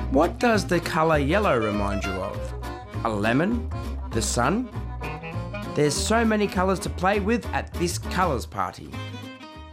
What does the colour yellow remind you of? A lemon? The sun? There's so many colours to play with at this colours party.